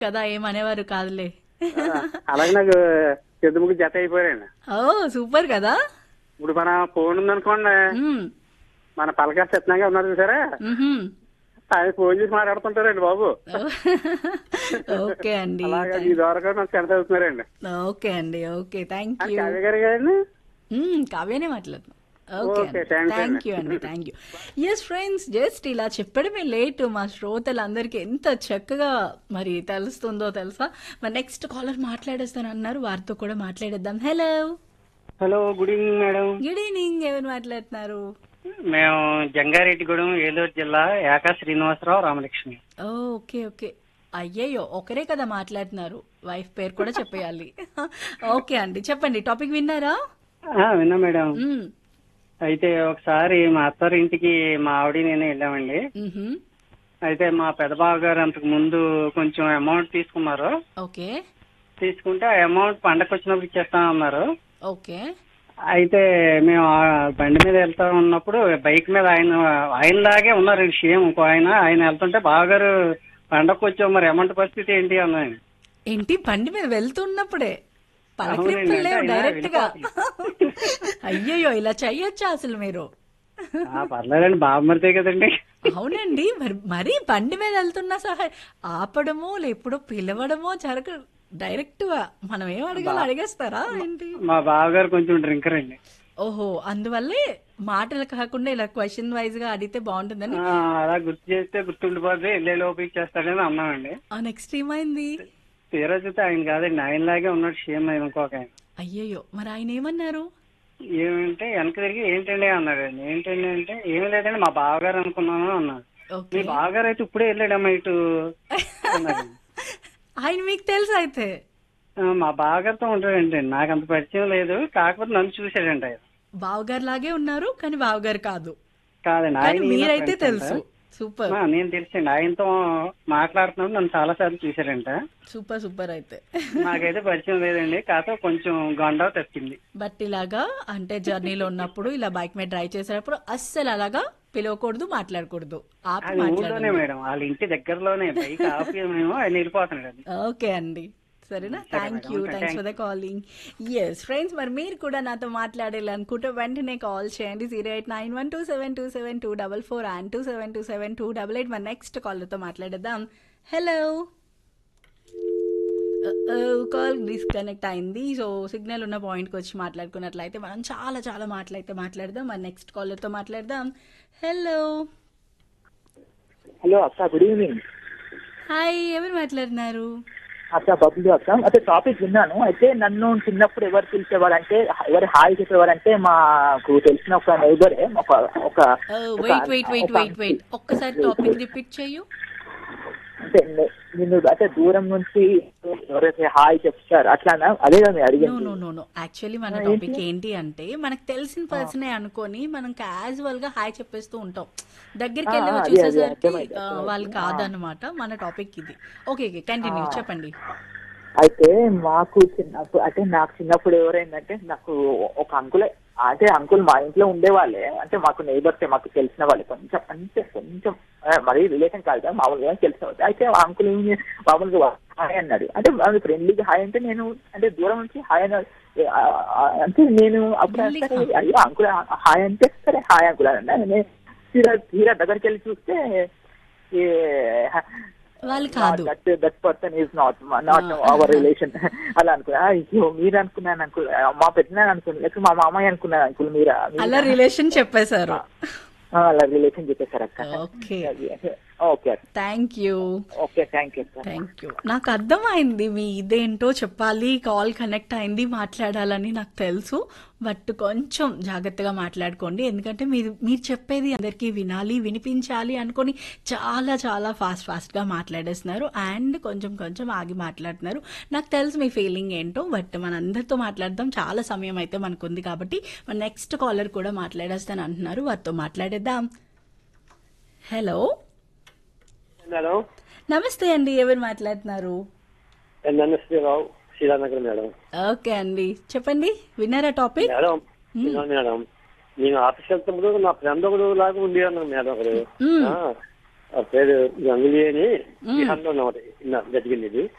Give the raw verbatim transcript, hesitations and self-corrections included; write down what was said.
కదా ఏమనేవారు కాదులే. ఆ, అలాగే నాకు ఇద్దరు ముగ్గురు జత అయిపోయారండి. ఓ సూపర్ కదా. ఇప్పుడు మన ఫోన్ ఉందనుకోండి, మ్మ్. మన పలకా సత్యంగా ఉన్నారు చూసారా, మ్మ్హ్మ్. ఆయన ఫోన్ చేసి మాట్లాడుతుంటారండి బాబు. ఓకే అండి. అలాగా మీ థాంక్- ద్వారా కూడా నాకు సెంటర్ అవుతున్నారండి. ఓకే అండి. ఓకే థ్యాంక్ అది యూ. కావ్య గారు కదండి. మ్మ్, కావ్యనే మాట్లాడుతున్నాం. ఓకే ఓకే, అండి. థ్యాంక్స్ థ్యాంక్ యూ అండి. అండి. Thank you. Yes friends, just ఇలా చెప్పడమే లేట్. మా శ్రోతలందరికీ ఎంత చక్కగా మరి తెలుస్తుందో తెలుసా. మరి నెక్స్ట్ కాలర్ మాట్లాడేస్తాను అన్నారు, వారితో కూడా మాట్లాడేద్దాం. Hello, hello, good evening madam. Good evening. ఎవరు మాట్లాడుతున్నారు? మేము జంగారెడ్డిగూడెం, ఏలూరు జిల్లా, యాకా శ్రీనివాసరావు రామలక్ష్మి. ఓ, ఓకే ఓకే. అయ్యయ్యో, ఒకరే కదా మాట్లాడుతున్నారు, వైఫ్ పేరు కూడా చెప్పేయాలి. ఓకే అండి, చెప్పండి. టాపిక్ విన్నారా? ఆ, విన్నా మేడం. మ్మ్. అయితే ఒకసారి మా అత్తారి ఇంటికి మా ఆవిడ నేను వెళ్ళామండి. మ్మ్హ్మ్. అయితే మా పెదబావ గారు అంతకు ముందు కొంచెం అమౌంట్ తీసుకున్నారు. ఓకే తీసుకుంటే ఆ అమౌంట్ పండగ వచ్చినప్పుడు ఇచ్చేస్తామన్నారు. ఓకే. అయితే మేము ఆ బండి మీద వెళ్తా ఉన్నప్పుడు బైక్ మీద ఆయన ఆయనలాగే ఉన్నారండి, సేమ్ ఇంకో ఆయన. ఆయన వెళ్తుంటే బావగారు పండగకు వచ్చావు, మరి అమౌంట్ పరిస్థితి ఏంటి అన్నాను. ఏంటి, బండి మీద వెళ్తున్నప్పుడే అవునండి, పలకరింపులు అంటే లేవు ఆయన డైరెక్ట్ గా? వెళ్ళిపోతుంది. అయ్యయ్యో, ఇలా చెయ్యొచ్చా అసలు మీరు? ఆ, పర్లేదండి, బావమరిదే కదండి. అవునండి, మరి మరీ బండి మీద వెళ్తున్నా సహా ఆపడమో లేపుడో పిలవడమో జరగ, డైరెక్ట్ గా మనం ఏం అడగాలో అడిగేస్తారా ఏంటి? మా బావగారు కొంచెం డ్రింకర్ అండి. ఓహో, అందువల్లే మాటలు కాకుండా ఇలా క్వశ్చన్ వైజ్ గా అడిగితే బాగుంటుందని. ఆ, అలా గుర్తు చేస్తే గుర్తుండిపోతే వెళ్ళే లోపు ఇచ్చేస్తాడని అన్నామండి. ఆ నెక్స్ట్ ఏమైంది? తీరా చూస్తే ఆయన కాదండి, ఆయనలాగే ఉన్నాడు సేమ్ ఆయన, ఇంకొక ఆయన. అయ్యయ్యో, మరి ఆయన ఏమన్నారు? ఏమంటే వెనక తిరిగి ఏంటండి అన్నాడు. ఏంటండి అంటే ఏమీ లేదండి, మా బావగారు అనుకున్నాను అన్నాడు. మీ ఓకే. బావగారు అయితే ఇప్పుడే వెళ్ళాడమ్మా ఇటు అన్నాడు. ఆయన మీకు తెలుసు అయితే? ఆ, మా బావగారితో ఉంటాడండి, నాకు అంత పరిచయం లేదు, కాకపోతే నన్ను చూశాడండి ఆయన. బావగారు లాగే ఉన్నారు కానీ బావగారు కాదు. కాదండి, కానీ ఆయన ఈయన మీరైతే friends తెలుసు. అంట. సూపర్ ఆ, నేను తెలుసండి, ఆయనతో మాట్లాడుతున్నాడు, నన్ను చాలా సార్లు చూశాడంట. సూపర్ సూపర్ అయితే. నాకైతే పరిచయం లేదండి, కాకపోతే కొంచెం గొండ తప్పింది. బట్ ఇలాగా అంటే జర్నీలో ఉన్నప్పుడు ఇలా బైక్ మీద డ్రైవ్ చేసేటప్పుడు అస్సలు అలాగా పిలవకూడదు, మాట్లాడకూడదు, ఆపి అది ఊళ్ళోనే మాట్లాడండి. మేడం, వాళ్ళ ఇంటి దగ్గరలోనే, బైక్ ఆపి మేము ఆయన వెళ్ళిపోతున్నాడు అది. ఓకే అండి, సరేనా? సరే thank madam, you, okay, thanks for the thank you. Calling. Yes friends, మరి మీరు కూడా నాతో మాట్లాడాలనుకుంటే వెంటనే కాల్ చేయండి. Zero eight nine one two seven two seven two double four and two seven two seven two double eight. మరి next కాల్తో మాట్లాడేద్దాం. Hello, call disconnect అయింది. So signal ఉన్న పాయింట్కి వచ్చి మాట్లాడుకున్నట్లయితే మనం చాలా చాలా మాటలైతే మాట్లాడదాం. మరి నెక్స్ట్ కాల్తో మాట్లాడదాం. హలో, హలో అక్క, గుడ్ ఈవినింగ్. హాయ్, ఎవరు మాట్లాడుతున్నారు? అక్క బబ్లు అక్క. అయితే టాపిక్ విన్నాను. అయితే నన్ను చిన్నప్పుడు ఎవరు పిలిచేవారు అంటే, ఎవరు హాయ్ చెప్పేవారు అంటే మాకు తెలిసిన ఒక నైబరే, ఒక ఒక wait wait wait wait wait ఒక్కసారి టాపిక్ రిపీట్ చేయు. అంటే నే- నిన్ను అంటే దూరం నుంచి ఎవరైతే హాయ్ చెప్తారు అట్లానా? అదేగా మీరు నో అడిగింది. నో నో నో యాక్చువల్లీ మన ఆ, టాపిక్ ఏంటి? ఏంటి అంటే, మనకు తెలిసిన పర్సనే అనుకొని మనం క్యాజువల్ గా హాయ్ చెప్పేస్తూ ఉంటాం. దగ్గరికి ఆ, వెళ్ళి ఆ, అదే, అదే, చూసేసరికి అర్థమైంది, ఆ, అర్థమైంది. వాళ్ళు ఆ. కాదనమాట. మన టాపిక్ ఇది. ఓకే ఓకే, కంటిన్యూ ఆ. చెప్పండి. అయితే మాకు చిన్నప్పుడు అంటే నాకు చిన్నప్పుడు ఎవరైందంటే నాకు ఒక అంకులే, అంటే అంకుల్ మా ఇంట్లో ఉండేవాళ్ళే, అంటే మాకు నైబర్సే, మాకు తెలిసిన వాళ్ళే, కొంచెం అంటే కొంచెం ఆ, మరీ రిలేషన్ కాదు కదా, మామూలుగా తెలిసిన వాళ్ళు. అయితే ఆ అంకుల్ ఏం చే- మామూలుగా హాయ్ అన్నాడు. అంటే ఫ్రెండ్లీగా హాయ్ అంటే నేను అంటే దూరం నుంచి హాయ్ అన్నాడు. ఏ, ఆ, ఆ, అంటే నేను అప్పుడు మెల్లిగా. సరే అయ్యో అంకుల్ హాయ్ అంటే సరే హాయ్ అంకుల్ అన్నా. నేను తీరా తీరా దగ్గరికి వెళ్ళి చూస్తే వాళ్ళు కాదు. That that person is not not our relation అలా అనుకున్నా. అయ్యో మీరు అనుకున్నాను అంకుల్, మా పెట్టినాను అనుకున్నాను, లేకపోతే మా మామయ్య అనుకున్నాను అంకుల్, మీరా మీరా? అలా రిలేషన్ చెప్పేశారు. ఆ, అలా రిలేషన్ చెప్పేశారు అక్క. Okay, okay thank you. Okay, thank you అక్క. Thank you. నాకు అర్థమైంది మీ ఇదేంటో చెప్పాలి, కాల్ కనెక్ట్ అయింది, మాట్లాడాలని నాకు తెలుసు. బట్ కొంచెం జాగ్రత్తగా మాట్లాడుకోండి, ఎందుకంటే మీరు మీరు చెప్పేది అందరికీ వినాలి, వినిపించాలి అనుకొని చాలా చాలా ఫాస్ట్ ఫాస్ట్గా మాట్లాడేస్తున్నారు అండ్ కొంచెం కొంచెం ఆగి మాట్లాడుతున్నారు. నాకు తెలుసు మీ ఫీలింగ్ ఏంటో. బట్ మన అందరితో మాట్లాడదాం, చాలా సమయం అయితే మనకు ఉంది కాబట్టి మన నెక్స్ట్ కాలర్ కూడా మాట్లాడేస్తాను అంటున్నారు, వారితో మాట్లాడేద్దాం. హలో, హలో, నమస్తే అండి, ఎవరు మాట్లాడుతున్నారు? నమస్తే రావు, శ్రీరానగర్ మేడం. ఓకే అండి, చెప్పండి. విన్నారా టాపిక్? మేడం, ఇదిగో మేడం, నేను ఆఫీస్ వెళ్తున్నప్పుడు నా ఫ్రెండ్ ఒకడు లాగా ఉండేవాడు మేడం ఒకడు. మ్మ్. ఆ, ఆ పేరు గంగులీ అని బిహార్లో ఉన్నమాట జరిగింది ఇది.